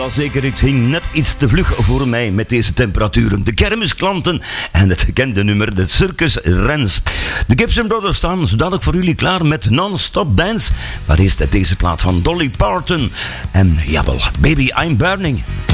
wel zeker, het ging net iets te vlug voor mij met deze temperaturen. De kermisklanten en het gekende nummer, de Circus Rens. De Gibson Brothers staan zo dadelijk voor jullie klaar met Non-Stop Dance. Maar eerst deze plaat van Dolly Parton. En jawel, Baby I'm Burning.